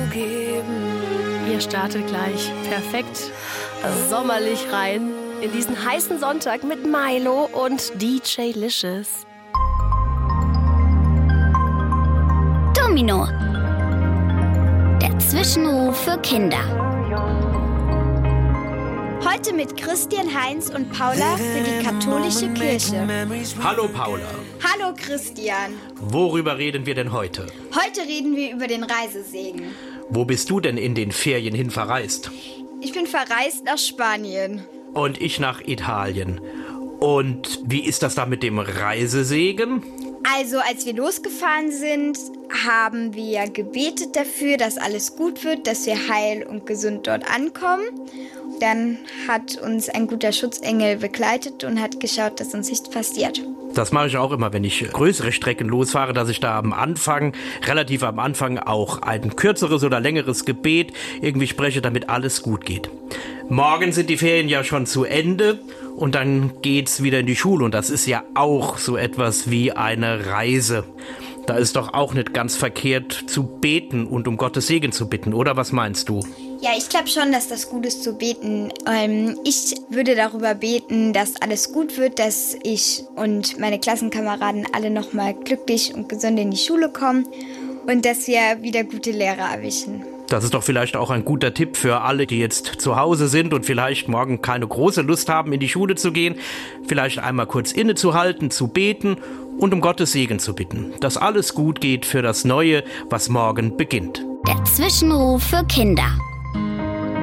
Ihr startet gleich perfekt sommerlich rein in diesen heißen Sonntag mit Milo und DJ Licious. Domino. Der Zwischenruf für Kinder. Heute mit Christian, Heinz und Paula für die katholische Kirche. Hallo Paula. Hallo Christian. Worüber reden wir denn heute? Heute reden wir über den Reisesegen. Wo bist du denn in den Ferien hin verreist? Ich bin verreist nach Spanien. Und ich nach Italien. Und wie ist das da mit dem Reisesegen? Also, als wir losgefahren sind, haben wir gebetet dafür, dass alles gut wird, dass wir heil und gesund dort ankommen. Dann hat uns ein guter Schutzengel begleitet und hat geschaut, dass uns nichts passiert. Das mache ich auch immer, wenn ich größere Strecken losfahre, dass ich da relativ am Anfang auch ein kürzeres oder längeres Gebet irgendwie spreche, damit alles gut geht. Morgen sind die Ferien ja schon zu Ende und dann geht's wieder in die Schule und das ist ja auch so etwas wie eine Reise. Da ist doch auch nicht ganz verkehrt zu beten und um Gottes Segen zu bitten, oder was meinst du? Ja, ich glaube schon, dass das gut ist zu beten. Ich würde darüber beten, dass alles gut wird, dass ich und meine Klassenkameraden alle nochmal glücklich und gesund in die Schule kommen und dass wir wieder gute Lehrer erwischen. Das ist doch vielleicht auch ein guter Tipp für alle, die jetzt zu Hause sind und vielleicht morgen keine große Lust haben, in die Schule zu gehen. Vielleicht einmal kurz innezuhalten, zu beten und um Gottes Segen zu bitten. Dass alles gut geht für das Neue, was morgen beginnt. Der Zwischenruf für Kinder.